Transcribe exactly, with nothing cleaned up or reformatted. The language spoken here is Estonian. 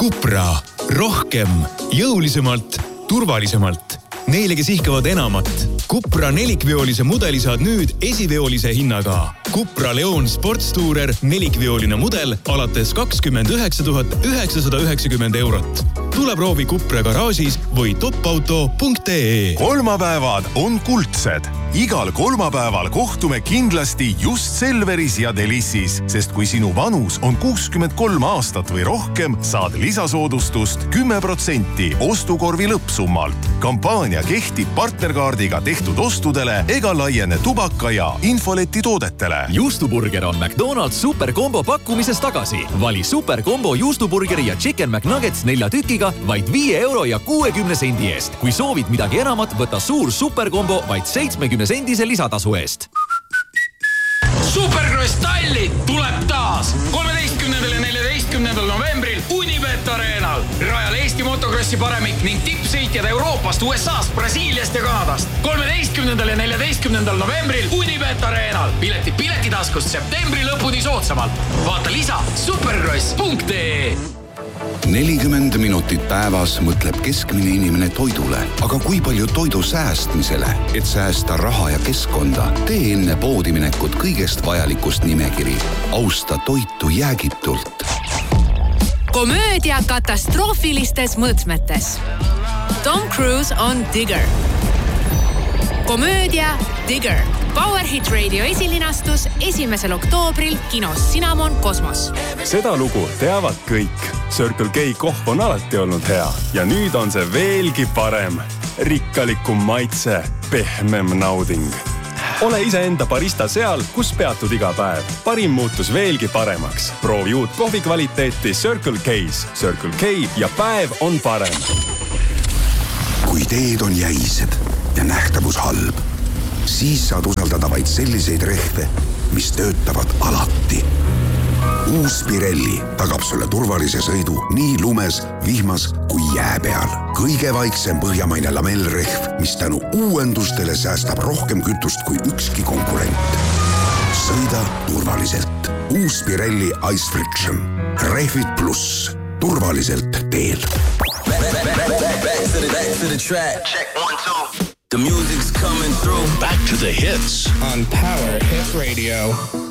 Cupra. Rohkem, jõulisemalt, turvalisemalt. Neile, kes ihkavad enamat. Cupra nelikveolise mudeli saad nüüd esiveolise hinnaga. Cupra Leon Sportstourer nelikveoline mudel alates kakskümmend üheksa tuhat üheksasada üheksakümmend eurot. Tule proovi Cupra garaažis või topauto punkt ee. Kolmapäevad on kuldsed. Igal kolmapäeval kohtume kindlasti just Selveris ja Delissis, sest kui sinu vanus on kuuskümmend kolm aastat või rohkem, saad lisasoodustust kümme protsenti ostukorvi lõppsummalt. Kampaania kehtib partnerkaardiga tehtud ostudele ega laiene tubaka ja infoleti toodetele. Juustuburger on McDonald's superkombo pakkumises tagasi. Vali superkombo juustuburgeri ja chicken McNuggets nelja tükiga vaid viie euro ja kuuekümne sendi eest. Kui soovid midagi enamat, võta suur superkombo vaid seitsmekümne sendise lisatasu eest. Supercross Talli tuleb taas kolmeteistkümnendal ja neljateistkümnendal novembril Unibet Arenal. Rajal Eesti motokrossi paremik ning tippsõitjad Euroopast, U S Aast, Brasiiliast ja Kanadast. kolmeteistkümnendal ja neljateistkümnendal novembril Unibet Arenal. Pileti piletitaskust septembri lõpuni soodsamalt. Vaata lisa supercross punkt ee. nelikümmend minutit päevas mõtleb keskmine inimene toidule, aga kui palju toidu säästmisele, et säästa raha ja keskkonda, tee enne poodiminekut kõigest vajalikust nimekiri. Austa toitu jäägitult. Komöödia katastroofilistes mõõtmetes. Tom Cruise on Digger. Komöödia Digger. Power Hit Radio esilinastus esimesel oktoobril kinos Cinnamon Kosmos. Seda lugu teavad kõik. Circle K kohv on alati olnud hea ja nüüd on see veelgi parem. Rikkalikum maitse, pehmem nauding. Ole iseenda barista seal, kus peatud iga päev. Parim muutus veelgi paremaks. Proovi uut kohvi kvaliteeti Circle K's. Circle K ja päev on parem. Kui teed on jäised ja nähtavus halb, siis saad usaldada vaid selliseid rehve, mis töötavad alati. Uus Pirelli tagab sulle turvalise sõidu nii lumes, vihmas kui jää peal. Kõige vaiksem põhjamaine lamellrehv, mis tänu uuendustele säästab rohkem kütust kui ükski konkurent. Sõida turvaliselt. Uus Pirelli Ice Friction. Rehvid pluss. Turvaliselt teel. Back to the, back to the track. Check one, two. The music's coming through. Back to the hits on Power Hit Radio.